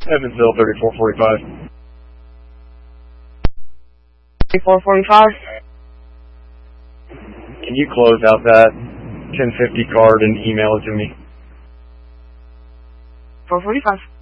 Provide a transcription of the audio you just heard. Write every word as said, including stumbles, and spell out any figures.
Evansville, thirty-four forty-five. thirty-four forty-five. Can you close out that ten fifty card and email it to me? four forty-five.